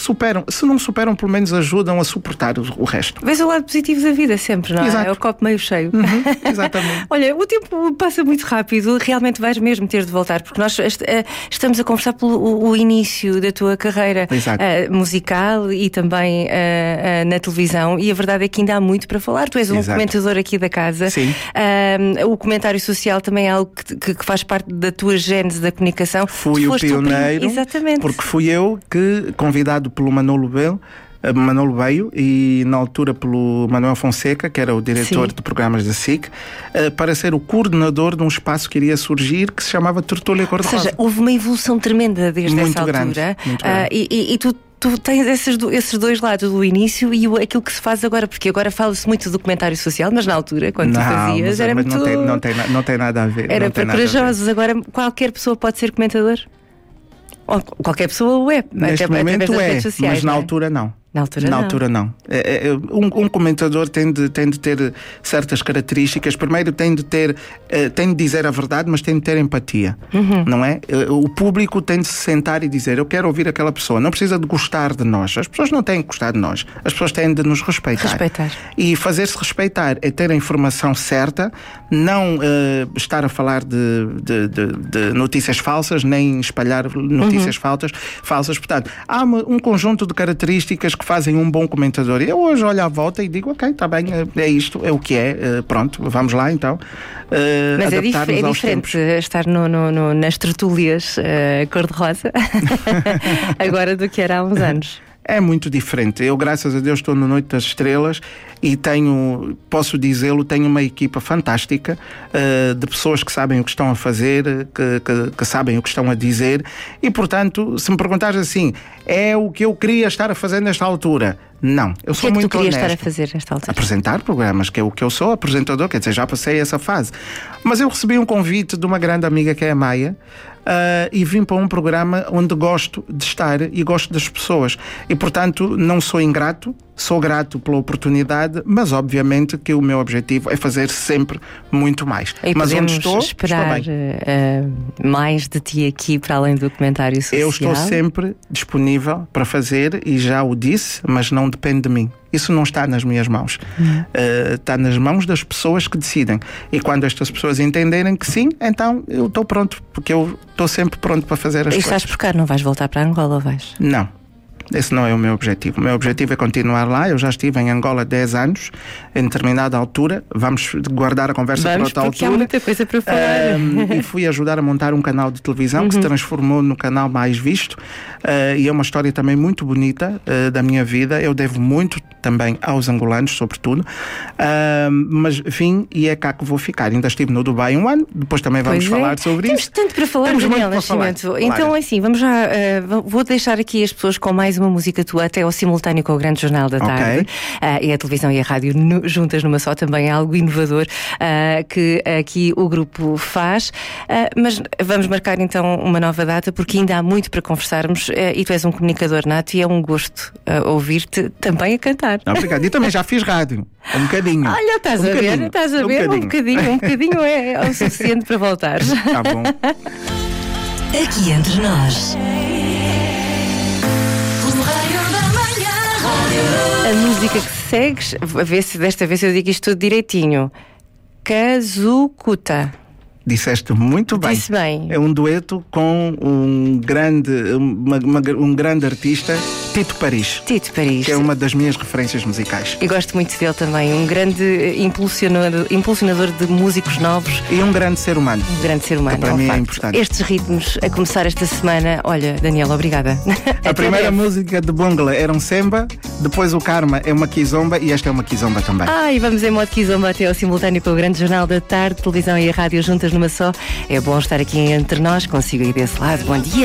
superam. Se não superam, pelo menos ajudam a suportar o resto. Vês o lado positivo da vida sempre, não é? Exato. É o copo meio cheio. Exatamente. Olha, o tempo passa muito rápido. Realmente vais mesmo ter de voltar, porque nós estamos a conversar pelo início da tua carreira musical e também na televisão, e a verdade é que ainda há muito para falar. Tu és um comentador aqui da casa. Sim. O comentário social também é algo que faz parte da tua gênese da comunicação. Fui o pioneiro. Exatamente. Porque fui eu que, convidado pelo Manolo Beio e na altura pelo Manuel Fonseca, que era o diretor de programas da SIC, para ser o coordenador de um espaço que iria surgir, que se chamava Tertúlia Cor-de-Rosa. Ou seja, houve uma evolução tremenda desde essa altura. Muito grande. E tu tens esses dois lados, do início e aquilo que se faz agora, porque agora fala-se muito do documentário social, mas na altura, quando tu fazias, era muito... Não tem nada a ver. Era para corajosos. Agora qualquer pessoa pode ser comentador? Ou qualquer pessoa o é. Neste momento sociais, mas na altura não. Na altura não. Um comentador tem de ter certas características. Primeiro tem de dizer a verdade, mas tem de ter empatia, não é? O público tem de se sentar e dizer: eu quero ouvir aquela pessoa. Não precisa de gostar de nós. As pessoas não têm de gostar de nós. As pessoas têm de nos respeitar. E fazer-se respeitar é ter a informação certa, não estar a falar de notícias falsas, nem espalhar notícias falsas. Portanto, há um conjunto de características que fazem um bom comentador. Eu hoje olho à volta e digo: ok, está bem, é isto, é o que é, pronto, vamos lá então. Mas é diferente estar nas tertúlias cor-de-rosa agora do que era há uns anos. É muito diferente. Eu, graças a Deus, estou no Noite das Estrelas e posso dizê-lo, tenho uma equipa fantástica de pessoas que sabem o que estão a fazer, que sabem o que estão a dizer, e, portanto, se me perguntares assim, é o que eu queria estar a fazer nesta altura? Não, eu sou muito honesto. O que é que tu querias estar a fazer nesta altura? Apresentar programas, que é o que eu sou, apresentador, quer dizer, já passei essa fase. Mas eu recebi um convite de uma grande amiga, que é a Maia, e vim para um programa onde gosto de estar e gosto das pessoas. E, portanto, não sou ingrato, sou grato pela oportunidade, mas obviamente que o meu objetivo é fazer sempre muito mais. E mas onde estou esperar mais de ti aqui, para além do documentário social? Eu estou sempre disponível para fazer, e já o disse, mas não depende de mim. Isso não está nas minhas mãos. Está nas mãos das pessoas que decidem. E quando estas pessoas entenderem que sim, então eu estou pronto, porque eu estou sempre pronto para fazer as coisas. E estás por cá, não vais voltar para Angola, ou vais? Não. Esse não é o meu objetivo. O meu objetivo é continuar lá. Eu já estive em Angola 10 anos. Em determinada altura, vamos guardar a conversa para outra altura. Há muita coisa para falar. E fui ajudar a montar um canal de televisão que se transformou no canal mais visto. E é uma história também muito bonita da minha vida. Eu devo muito também aos angolanos, sobretudo. Mas vim e é cá que vou ficar. Ainda estive no Dubai um ano. Depois também vamos falar sobre isso. Temos tanto para falar, Daniel Nascimento. Então, assim, vamos já. Vou deixar aqui as pessoas com mais uma música tua, até ao simultâneo com o Grande Jornal da Tarde. E a televisão e a rádio juntas numa só, também é algo inovador que aqui o grupo faz. Mas vamos marcar então uma nova data, porque ainda há muito para conversarmos, e tu és um comunicador nato e é um gosto ouvir-te também a cantar. Obrigado. E também já fiz rádio. Um bocadinho. Olha, estás a ver? Um bocadinho é o suficiente para voltar. Tá bom. Aqui entre nós. A música que segues, a ver se desta vez eu digo isto tudo direitinho. Kazukuta. Disseste muito bem. Disse bem. É um dueto com um grande artista, Tito Paris. Que é uma das minhas referências musicais. E gosto muito dele também. Um grande impulsionador de músicos novos. E um grande ser humano. Que para mim é importante. Estes ritmos a começar esta semana. Olha, Daniel, obrigada. A primeira música de Bongla era um semba, depois o Karma é uma kizomba e esta é uma kizomba também. E vamos em modo kizomba até ao simultâneo com o Grande Jornal da Tarde, televisão e a rádio juntas numa só. É bom estar aqui entre nós, consigo ir desse lado. Bom dia.